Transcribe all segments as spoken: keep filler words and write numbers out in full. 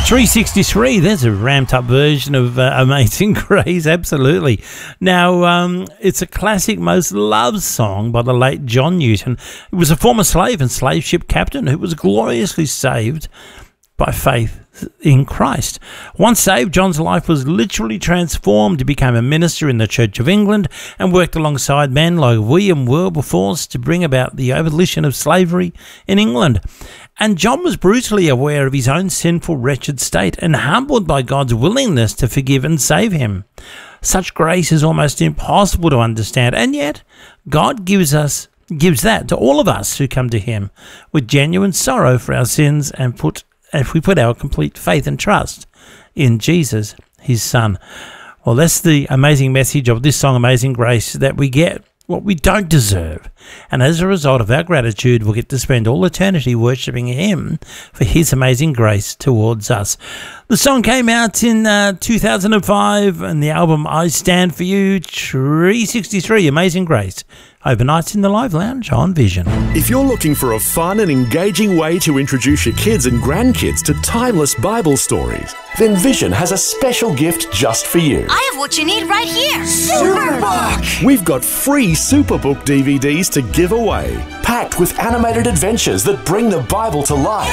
three sixty-three, there's a ramped up version of uh, Amazing Grace, absolutely. Now, um, it's a classic, most loved song by the late John Newton. He was a former slave and slave ship captain who was gloriously saved by faith in Christ. Once saved, John's life was literally transformed. He became a minister in the Church of England and worked alongside men like William Wilberforce to bring about the abolition of slavery in England. And John was brutally aware of his own sinful, wretched state and humbled by God's willingness to forgive and save him. Such grace is almost impossible to understand, and yet God gives us gives that to all of us who come to him with genuine sorrow for our sins and put if we put our complete faith and trust in Jesus, his Son. Well, that's the amazing message of this song, Amazing Grace, that we get what we don't deserve. And as a result of our gratitude, we'll get to spend all eternity worshipping him for his amazing grace towards us. The song came out in uh, two thousand five, and the album I Stand For You, three sixty-three, Amazing Grace. Overnights in the Live Lounge on Vision. If you're looking for a fun and engaging way to introduce your kids and grandkids to timeless Bible stories, then Vision has a special gift just for you. I have what you need right here. Superbook! We've got free Superbook D V Ds to give away, packed with animated adventures that bring the Bible to life.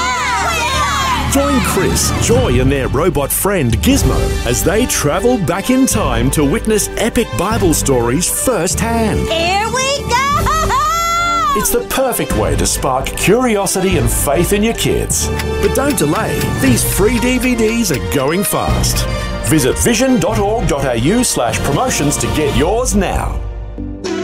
Join Chris, Joy and their robot friend Gizmo as they travel back in time to witness epic Bible stories firsthand. Here we go! It's the perfect way to spark curiosity and faith in your kids. But don't delay, these free D V Ds are going fast. Visit vision dot org dot a u slash promotions to get yours now.